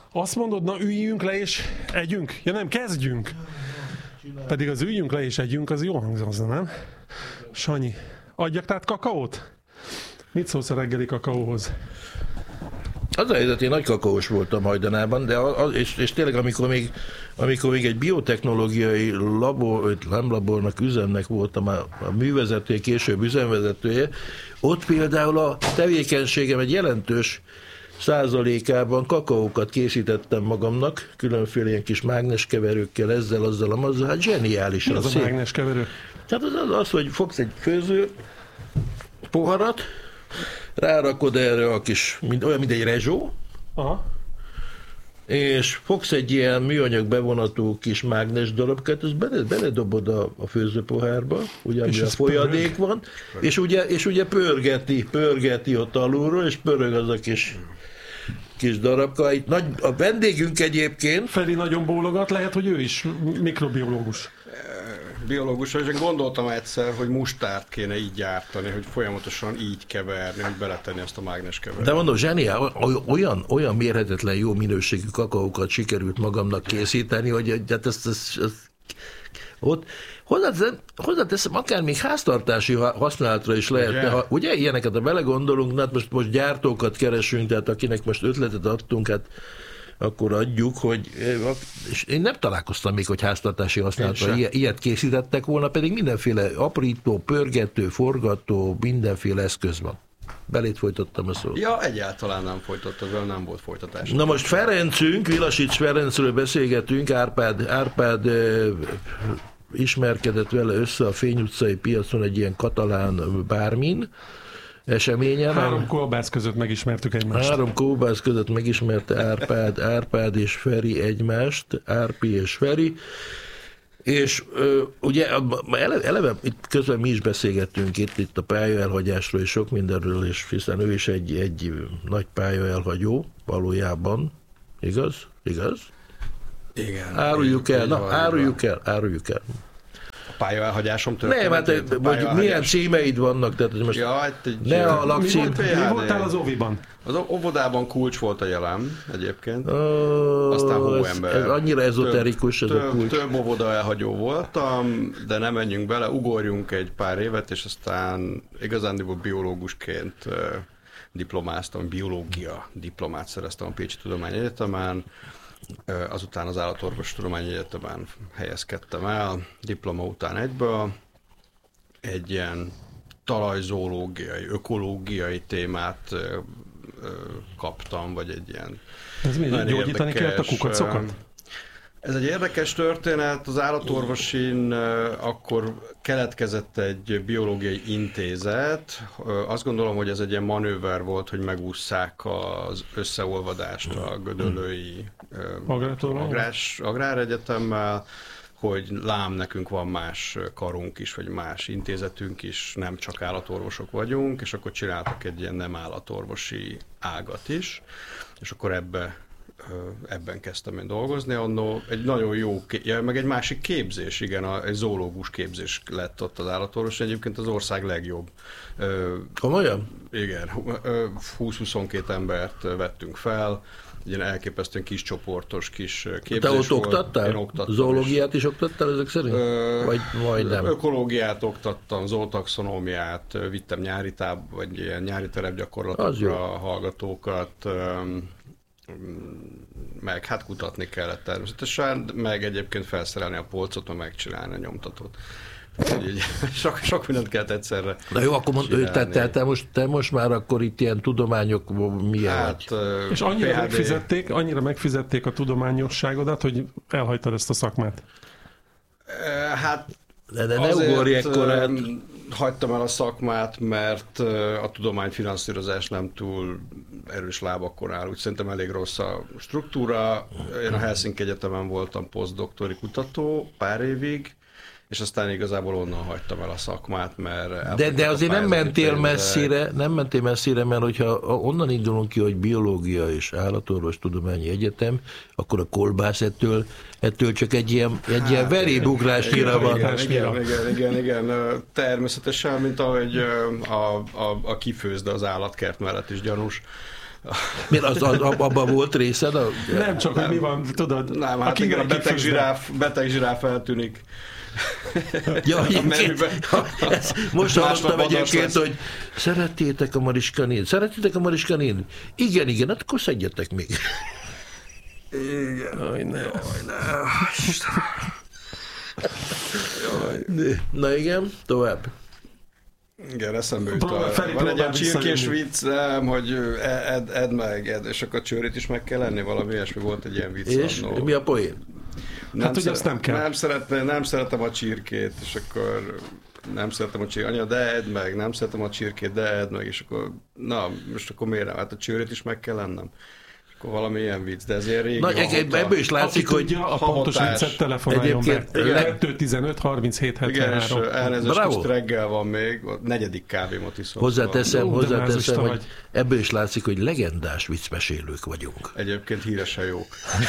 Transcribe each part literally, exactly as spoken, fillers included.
Azt mondod, na üljünk le és együnk? Ja nem, kezdjünk. Pedig az üljünk le és együnk, az jól hangzana, nem? Sanyi, adjak tehát kakaót? Mit szólsz a reggeli kakaóhoz? Az a helyzet, én nagy kakaós voltam hajdanában, de az, és, és tényleg amikor még, amikor még egy biotechnológiai labor, nem labornak, üzemnek voltam a, a művezetője, később üzemvezetője, ott például a tevékenységem egy jelentős százalékában kakaókat készítettem magamnak, különféle ilyen kis mágneskeverőkkel, ezzel, azzal, amazzal, hát zseniális. Mi az a mágneskeverő? Tehát az, az, az, hogy fogsz egy főző poharat, rárakod erre a kis, mint, olyan, mint egy rezsó, aha, és fogsz egy ilyen műanyag bevonatú kis mágnes darabkát, azt bele, beledobod a, a főzőpohárba, ugye, ami a folyadék pörög van, és ugye, és ugye pörgeti, pörgeti ott alulról, és pörög az a kis, kis darabka. Itt nagy, a vendégünk egyébként... Feli nagyon bólogat, lehet, hogy ő is mikrobiológus. Biológus, és gondoltam egyszer, hogy mustárt kéne így gyártani, hogy folyamatosan így keverni, hogy beletenni ezt a mágneskeverőt. De mondom, zseniál, olyan, olyan mérhetetlen jó minőségű kakaókat sikerült magamnak készíteni, hogy hát ezt, ezt, ezt ott hozzáteszem, hozzáteszem, akár még háztartási használatra is lehetne, ugye? Ha, ugye ilyeneket, ha belegondolunk, hát most, most gyártókat keresünk, tehát akinek most ötletet adtunk, hát akkor adjuk, hogy és én nem találkoztam még, hogy háztartási használatra ilyet készítettek volna, pedig mindenféle aprító, pörgető, forgató, mindenféle eszköz van. Belét folytattam a szót. Ja, egyáltalán nem folytattad, vele nem volt folytatás. Na most Ferencünk, Vilasics Ferencről beszélgetünk, Árpád, Árpád eh, ismerkedett vele össze a Fény utcai piacon egy ilyen katalán bármin, eseményen. Három kolbász között megismertük egymást. Három kolbász között megismerte Árpád, Árpád és Feri egymást, Árpi és Feri, és ö, ugye eleve, eleve itt közben mi is beszélgettünk itt, itt a pályaelhagyásról és sok mindenről, és hiszen ő is egy, egy nagy pályaelhagyó valójában, igaz? Igaz? Igen. Áruljuk el, na, áruljuk el, áruljuk el. Pályaelhagyásom történt. Nem, hát mondjuk milyen címeid vannak, tehát most ja, hát egy ne a lakcím. Mi, volt, mi voltál az óviban? Az óvodában Kulcs volt a jelem egyébként. Oh, Aztán Hóember. Ez, ez annyira ezoterikus több, ez a Kulcs. Több óvoda elhagyó voltam, de nem menjünk bele, ugorjunk egy pár évet, és aztán igazándiból biológusként uh, diplomáztam, biológia diplomát szereztem a Pécsi Tudományegyetemen. Azután az Állatorvostudományi Egyetemen helyezkedtem el, diploma után egyből. Egy ilyen talajzoológiai, ökológiai témát ö, ö, kaptam, vagy egy ilyen... Ez mi? Gyógyítani kellett a kukacokat? Ez egy érdekes történet. Az állatorvosin akkor keletkezett egy biológiai intézet. Azt gondolom, hogy ez egy ilyen manőver volt, hogy megússzák az összeolvadást a gödöllői agrás, agráregyetemmal, hogy lám, nekünk van más karunk is, vagy más intézetünk is, nem csak állatorvosok vagyunk, és akkor csináltak egy ilyen nem állatorvosi ágat is, és akkor ebbe ebben kezdtem én dolgozni, annó egy nagyon jó, ja, meg egy másik képzés, igen, a, egy zoológus képzés lett ott az állatorvos, egyébként az ország legjobb. Komolyan? Igen, húsz-huszonkettő embert vettünk fel, ilyen elképesztően kis csoportos, kis képzés. Te ott volt. oktattál? Én oktattam. Zoológiát is oktattál ezek szerint? Ö, vagy majdnem? Ökológiát oktattam, zootaxonómiát, vittem nyári táb, vagy ilyen nyári terepgyakorlatokra a hallgatókat, meg hát kutatni kellett természetesen, meg egyébként felszerelni a polcot, meg megcsinálni a nyomtatót. Így, sok, sok mindent kellett egyszerre. Na jó, akkor mond, te, te, te, most, te most már akkor itt ilyen tudományok milyen hát, vagy? És annyira megfizették, annyira megfizették a tudományosságodat, hogy elhagytad ezt a szakmát? Hát de, de ne ugorj ekkorát. Hagytam el a szakmát, mert a tudományfinanszírozás nem túl erős lábakon áll. Úgy szerintem elég rossz a struktúra. Én a Helsinki Egyetemen voltam posztdoktori kutató pár évig, és aztán igazából onnan hagytam el a szakmát, mert... De, de azért nem mentél messzire, nem mentél messzire, mert hogyha onnan indulunk ki, hogy biológia és állatorvostudományi egyetem, akkor a kolbász ettől, ettől csak egy ilyen, egy hát, ilyen verébugrásnyira van. Igen, igen, igen, igen, igen, természetesen, mint ahogy a, a, a kifőzde az állatkert mellett is gyanús. Miért az, az, abban volt részed? A... Nem csak, nem. Hogy mi van, tudod. Nem, hát igen, a beteg zsiráf, beteg zsiráf eltűnik. Ja, ez, most hallottam egyébként, hogy szerettétek a Mariska néni? Szerettétek a Mariska néni? Igen, igen, hát akkor szedjetek még. Igen. Aj, ne. Aj, ne. Na igen, tovább. Igen, eszembe jut a... Van egy ilyen csirkés vicc, nem, hogy edd, edd meg, edd, és akkor a csőrét is meg kell lenni, valami ilyesmi volt egy ilyen vicc. És annó. Mi a poén? Nem hát ugye azt nem kell. Nem, szeretne, nem szeretem a csirkét, és akkor nem szeretem a csirkét. Anya, de edd meg, nem szeretem a csirkét, de edd meg, és akkor na, most akkor miért nem? Hát a csőrét is meg kell lennem. Akkor valami ilyen vicc, de ez ilyen régi. Na, ebből is látszik, aki hogy tudja, a pontos viccet telefonáljon be. kettő tizenöt harminchét hetvenhárom. Igen, és elnézést, most reggel van még, a negyedik kávémot iszom. Hozzáteszem, szóval. hozzáteszem, hogy ebből is látszik, hogy legendás viccmesélők vagyunk. Egyébként híresen jók.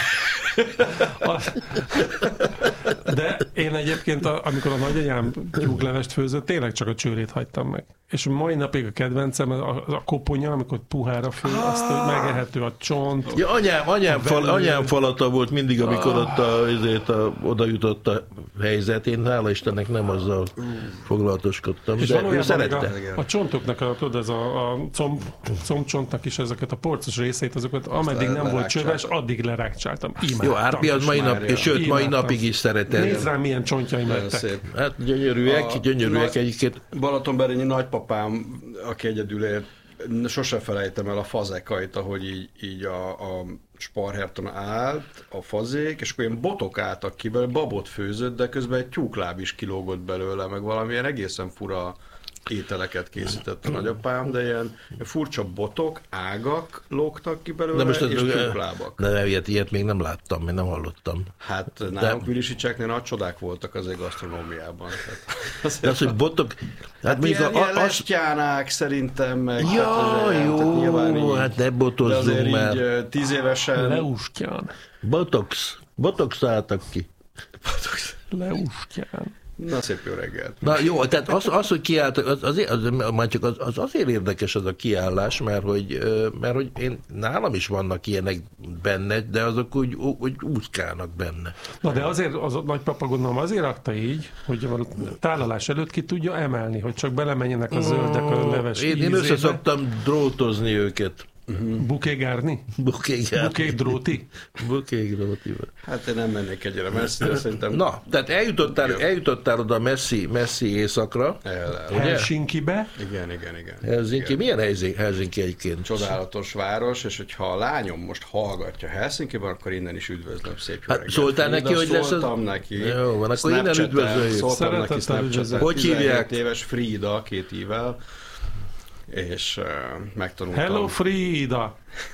De én egyébként, amikor a nagyanyám tyúklevest főzött, tényleg csak a csőrét hagytam meg. És mai napig a kedvencem a, a koponya, amikor puhára fő, azt, hogy megehető a csont. Ja, anyám, anyám, fal, anyám falata volt mindig, amikor ott a, azért a, oda jutott a helyzet. Én hála Istennek nem azzal foglalatoskodtam. És de ő szerette. A, a csontoknak, a, tudod, ez a, a comb, combcsontnak is ezeket a porcos részeit, azokat, ameddig nem volt csöves, addig lerákcsáltam. Imádtam. Jó, Árpi az mai nap, és sőt, mai napig is szeretett. Nézd rám, milyen csontjaim lettek. Hát gyönyörűek, a, gyönyörűek egyébként. Balatonberényi nagypapám, aki egyedül élt, sose felejtem el a fazekait, ahogy így, így a, a Sparherton állt, a fazék, és akkor ilyen botok álltak ki belőle, babot főzött, de közben egy tyúkláb is kilógott belőle, meg valamilyen egészen fura ételeket készített a nagyapám, de ilyen furcsa botok, ágak lógtak ki belőle, most és tyúklábak. De ilyet, ilyet még nem láttam, még nem hallottam. Hát nálunk Vilisicseknél nagy csodák voltak az gasztronómiában. De az, hogy botok... Hát, hát ilyen, a, ilyen az... lestjánák szerintem meg. Ja, hát, jó, hát ne botozzunk már. De azért így tíz évesen... Leustján. Botox. Botox álltak ki. Botox. Leustján. Na, szép jó reggelt. Na jó, tehát az, az hogy kiálltak, az, azért, az, már csak az, az azért érdekes az a kiállás, mert hogy, mert hogy én, nálam is vannak ilyenek benne, de azok úgy, úgy úszkálnak benne. Na de azért az a nagypapa gondolom azért rakta így, hogy a tálalás előtt ki tudja emelni, hogy csak belemenjenek a zöldek a leves Én, én össze szoktam drótozni őket. Uh-huh. Bukégárni? Bukégárni. Bukégdróti? Bukégdróti. Hát én nem mennék egyre messzire, szerintem... Na, tehát eljutottál, eljutottál oda messzi, messzi éjszakra. El, Helsinkibe? Igen, igen, igen. Helsinki, igen. Milyen Helsinki egyébként? Csodálatos város, és hogyha a lányom most hallgatja Helsinkiben, akkor innen is üdvözlöm, szép jó reggelt. Hát, szóltál neki, hogy lesz az... Szóltam neki. Jó, van, akkor innen üdvözöljük. Szóltam neki Snapchaten. Hogy hívják? tizenhét éves Frida, két ível. És uh, megtanultam. Hello Frida!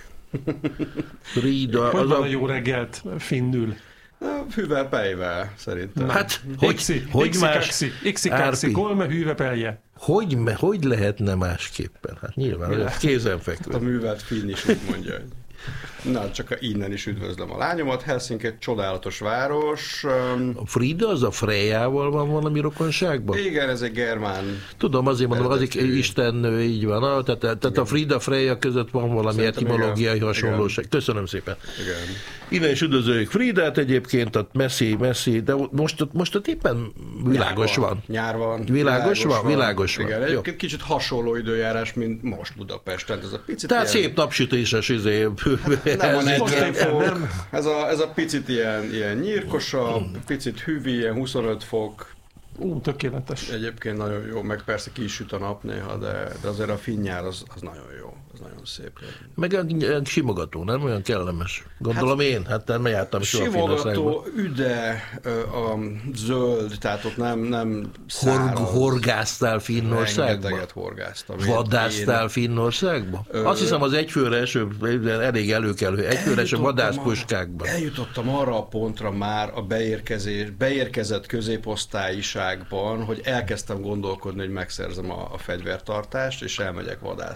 Frida. Hogy az van a jó reggelt finnül? Hüvel pejvel, szerintem. Hát, hogy, Ixi, hogy ixi, más? Kaxi, ixi, kaxi, kolme hüve pelje. Hogy, hogy lehetne másképpen? Hát nyilván, kézenfekvő. Hát a művelt finn is úgy mondja, hogy... Na, csak innen is üdvözlöm a lányomat. Helsinki egy csodálatos város. A Frida az a Frejával van valami rokonságban? Igen, ez egy germán. Tudom, azért mondom, az istennő, így van. Ah, tehát, tehát a Frida Freja között van valami szerintem etimológiai igen. hasonlóság. Igen. Köszönöm szépen. Igen. Innen is üdvözöljük Fridát egyébként, ott messzi, messzi, de most ott, most ott éppen világos nyár van. Nyár van. Világos, világos van, van, világos van. Igen, egyébként kicsit hasonló időjárás, mint most Budapesten. Ez a picit tehát ilyen... szép napsütéses izé. Nem van negyven fok. Ez a, ez a picit ilyen, ilyen nyírkosabb, picit hűvi, ilyen huszonöt fok. Ú, tökéletes. Egyébként nagyon jó, meg persze ki is süt a nap néha, de, de azért a finn nyár az, az nagyon jó, az nagyon szép. Meg olyan simogató, nem? Olyan kellemes. Gondolom hát, én, hát nem jártam soha simogató, üde, a zöld, tehát ott nem, nem száraz. Horg, horgáztál Finnországba? Rengeteget horgáztam. Vadásztál én... Finnországba? Ö... Azt hiszem az egyfőre eső, elég előkelő, egyfőre eső vadászpuskákban. Eljutottam arra a pontra már a beérkezés, beérkezett középosztályiságban, hogy elkezdtem gondolkodni, hogy megszerzem a, a fegyvertartást, és elmegyek vadászni.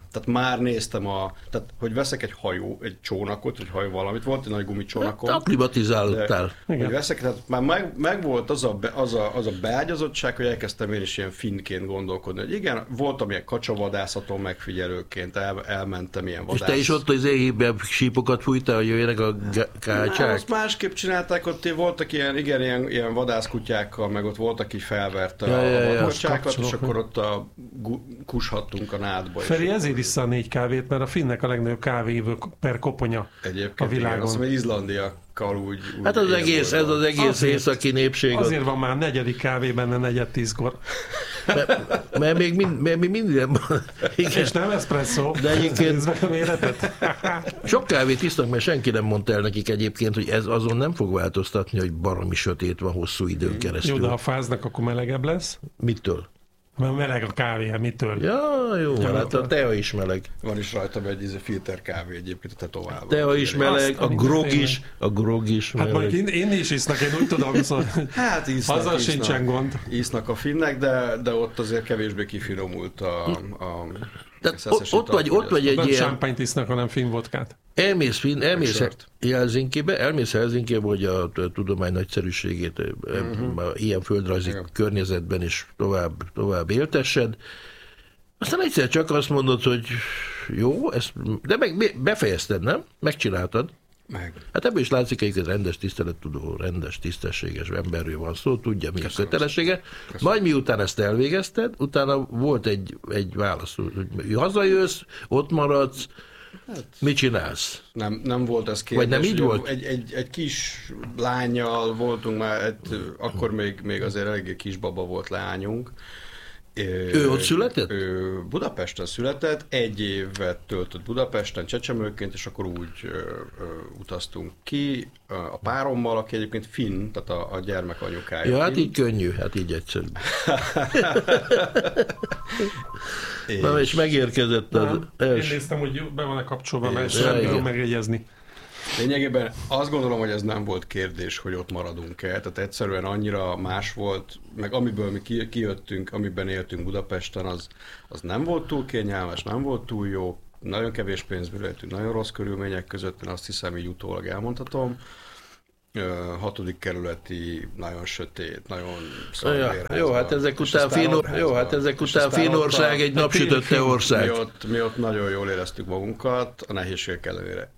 Tehát már néztem a, tehát hogy veszek egy hajó, egy csónakot, egy hajó valamit, volt egy nagy gumicsónakom. Hát, akklimatizálódtál. Hogy veszek, tehát már meg, meg volt az a, be, az, a, az a beágyazottság, hogy elkezdtem én is ilyen finnként gondolkodni, hogy igen, voltam ilyen kacsavadászaton megfigyelőként, el, elmentem ilyen vadász. És te is ott az éhében sípokat fújtál, hogy jöjjenek a kácsák? Azt másképp csinálták, ott voltak ilyen, igen, ilyen, ilyen vadászkutyákkal, meg ott voltak így felverte ja, a ja, vadkacsákat, ja, és akkor ott a kushattunk a nádba. Feri, ezért iszza a négy kávét, mert a finnek a legnagyobb kávéívő per koponya egyébként, a világon. Igen, azt mondja, izlandiakkal úgy, úgy hát az egész, ez az egész északi népség. Azért van már negyedik kávé benne negyed tízkor. Mert, mert még mind, mert még minden van. És nem eszpresszó. De egyébként a méretet. Sok kávét isznak, mert senki nem mondta el nekik egyébként, hogy ez azon nem fog változtatni, hogy baromi sötét van hosszú időn keresztül. Jó, de ha fáznak, akkor melegebb lesz. Mitől? Mert meleg a kávé, mitől? Ja, jó, ja, hát a tea is meleg. Van is rajta egy ez a filter kávé egyébként, a tetoválva. Tea is meleg, a grog is, a grog is meleg. Hát majd én, én is isznak, én úgy tudom, szóval hát isznak, azzal isznak, sincsen gond. Isznak a finnek, de, de ott azért kevésbé kifinomult a... a ott, ott vagy, ott vagy egy nem ilyen... Nem champagne isznak, hanem finn vodkát. Elmész, fin, elmész Helsinkibe, elmész Helsinkibe, hogy a, a tudomány nagyszerűségét uh-huh. ilyen földrajzi igen. környezetben is tovább, tovább éltessed. Aztán egyszer csak azt mondod, hogy jó, ezt, de meg befejezted, nem? Megcsináltad. Meg. Hát ebből is látszik, hogy egy rendes tisztelettudó, rendes, tisztességes emberről van szó, tudja, mi Köszönöm. a kötelessége. Köszönöm. Majd miután ezt elvégezted, utána volt egy, egy válasz, hogy hazajössz, ott maradsz, hát, mit csinálsz? Nem, nem volt ez kérdés. Vagy nem így volt? Egy, egy, egy kis lányjal voltunk már, egy, akkor még, még azért eléggé kisbaba volt leányunk. Ő ott született? Ő Budapesten született, egy évet töltött Budapesten csecsemőként, és akkor úgy ö, ö, utaztunk ki a párommal, aki egyébként finn, tehát a, a gyermek anyukája. Ja, hát így könnyű, hát így egyszerű. és... Na, és megérkezett az nem, els... Én néztem, hogy be van-e kapcsolva, mert ezt nem tudom megjegyezni. Lényegében azt gondolom, hogy ez nem volt kérdés, hogy ott maradunk-e. Tehát egyszerűen annyira más volt, meg amiből mi kijöttünk, amiben éltünk Budapesten, az, az nem volt túl kényelmes, nem volt túl jó, nagyon kevés pénzből éltünk, nagyon rossz körülmények között, én azt hiszem, így utólag elmondhatom. Hatodik kerületi, nagyon sötét, nagyon ja, jó, hát ezek után, Finor, jó, hát ezek után Finnország egy napsütötte ország. Mi ott, mi ott nagyon jól éreztük magunkat, a nehézségek ellenére